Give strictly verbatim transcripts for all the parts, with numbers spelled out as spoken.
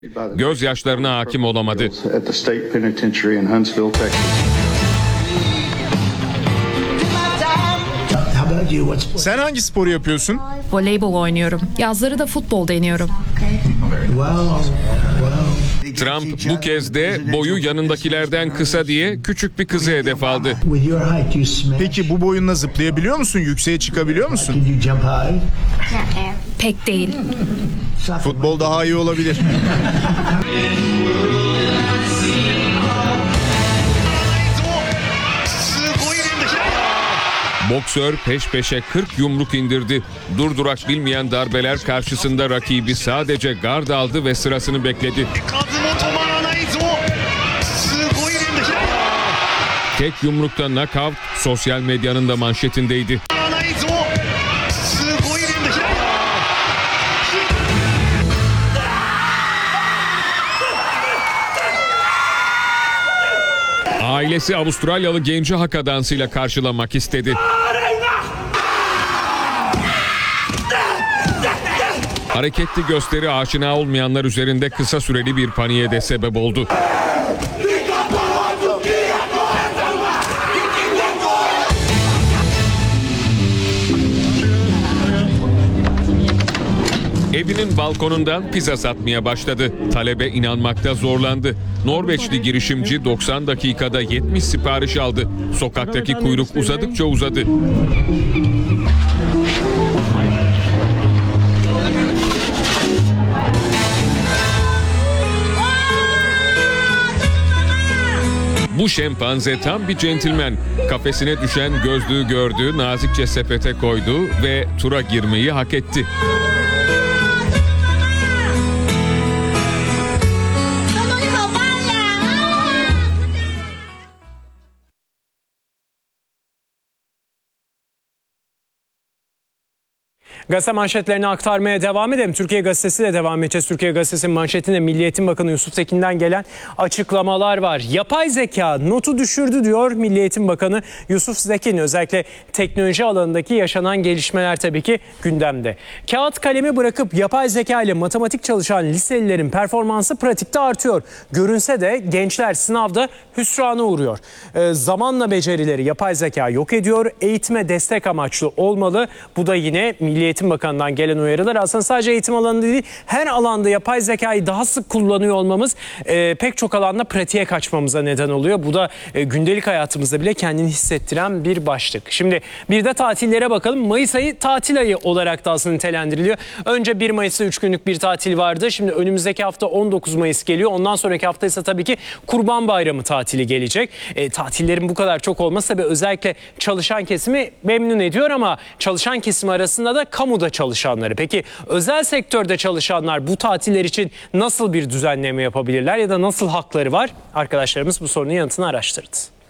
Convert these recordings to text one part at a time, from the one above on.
gözyaşlarına hakim olamadı. Sen hangi sporu yapıyorsun? Voleybol oynuyorum. Yazları da futbol deniyorum. Trump bu kez de boyu yanındakilerden kısa diye küçük bir kızı hedef aldı. Peki bu boyunla zıplayabiliyor musun? Yükseğe çıkabiliyor musun? Pek değil. Futbol daha iyi olabilir. Boksör peş peşe kırk yumruk indirdi. Durdurak bilmeyen darbeler karşısında rakibi sadece gard aldı ve sırasını bekledi. Tek yumrukta knockout sosyal medyanın da manşetindeydi. Ailesi Avustralyalı genci haka dansıyla karşılamak istedi. Hareketli gösteri aşina olmayanlar üzerinde kısa süreli bir paniğe de sebep oldu. Evinin balkonundan pizza satmaya başladı. Talebe inanmakta zorlandı. Norveçli girişimci doksan dakikada yetmiş sipariş aldı. Sokaktaki kuyruk uzadıkça uzadı. Bu şempanze tam bir centilmen. Kafesine düşen gözlüğü gördü, nazikçe sepete koydu ve tura girmeyi hak etti. Gazete manşetlerini aktarmaya devam edelim. Türkiye Gazetesi ile devam edeceğiz. Türkiye Gazetesi'nin manşetinde Milli Eğitim Bakanı Yusuf Tekin'den gelen açıklamalar var. Yapay zeka notu düşürdü diyor Milli Eğitim Bakanı Yusuf Tekin. Özellikle teknoloji alanındaki yaşanan gelişmeler tabii ki gündemde. Kağıt kalemi bırakıp yapay zeka ile matematik çalışan liselilerin performansı pratikte artıyor. Görünse de gençler sınavda hüsrana uğruyor. Ee, zamanla becerileri yapay zeka yok ediyor. Eğitime destek amaçlı olmalı. Bu da yine Milli Eğitim Bakanı'ndan gelen uyarılar. Aslında sadece eğitim alanında değil, her alanda yapay zekayı daha sık kullanıyor olmamız e, pek çok alanda pratiğe kaçmamıza neden oluyor. Bu da e, gündelik hayatımızda bile kendini hissettiren bir başlık. Şimdi bir de tatillere bakalım. Mayıs ayı tatil ayı olarak da aslında nitelendiriliyor. Önce bir Mayıs'ta üç günlük bir tatil vardı. Şimdi önümüzdeki hafta on dokuz Mayıs geliyor. Ondan sonraki hafta ise tabii ki Kurban Bayramı tatili gelecek. E, tatillerin bu kadar çok olması tabii özellikle çalışan kesimi memnun ediyor ama çalışan kesim arasında da kamuda çalışanları. Peki özel sektörde çalışanlar bu tatiller için nasıl bir düzenleme yapabilirler ya da nasıl hakları var? Arkadaşlarımız bu sorunun yanıtını araştırdı.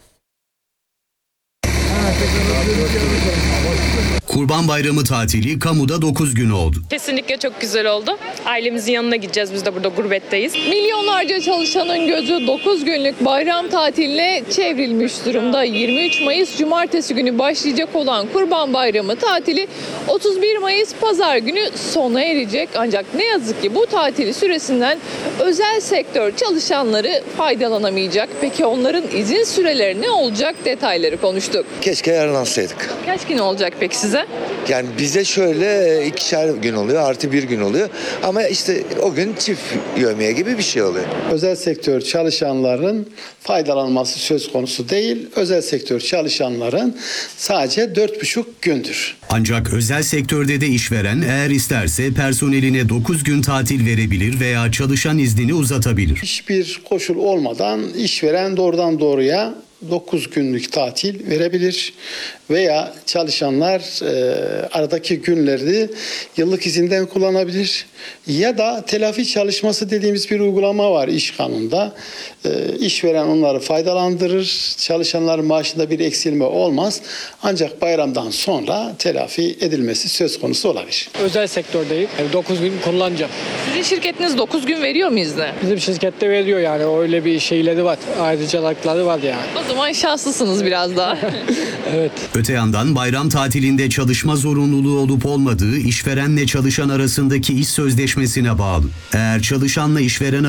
Kurban Bayramı tatili kamuda dokuz gün oldu. Kesinlikle çok güzel oldu. Ailemizin yanına gideceğiz. Biz de burada gurbetteyiz. Milyonlarca çalışanın gözü dokuz günlük bayram tatiline çevrilmiş durumda. yirmi üç Mayıs Cumartesi günü başlayacak olan Kurban Bayramı tatili otuz bir Mayıs Pazar günü sona erecek. Ancak ne yazık ki bu tatili süresinden özel sektör çalışanları faydalanamayacak. Peki onların izin süreleri ne olacak? Detayları konuştuk. Keşke yarınlansaydık. Kaç gün olacak peki size? Yani bize şöyle ikişer gün oluyor, artı bir gün oluyor. Ama işte o gün çift yövmiye gibi bir şey oluyor. Özel sektör çalışanların faydalanması söz konusu değil. Özel sektör çalışanların sadece dört buçuk gündür. Ancak özel sektörde de işveren eğer isterse personeline dokuz gün tatil verebilir veya çalışan iznini uzatabilir. Hiçbir koşul olmadan işveren doğrudan doğruya dokuz günlük tatil verebilir veya çalışanlar e, aradaki günleri yıllık izinden kullanabilir ya da telafi çalışması dediğimiz bir uygulama var iş kanununda. E, işveren onları faydalandırır, çalışanların maaşında bir eksilme olmaz ancak bayramdan sonra telafi edilmesi söz konusu olabilir. Özel sektördeyim. dokuz gün kullanacağım. Sizin şirketiniz dokuz gün veriyor mu izni? Bizim şirkette veriyor yani öyle bir şeyleri var. Ayrıcalıkları var yani. O zaman şanslısınız biraz daha. Öte yandan bayram tatilinde çalışma zorunluluğu olup olmadığı işverenle çalışan arasındaki iş sözleşmesine bağlı. Eğer çalışanla işveren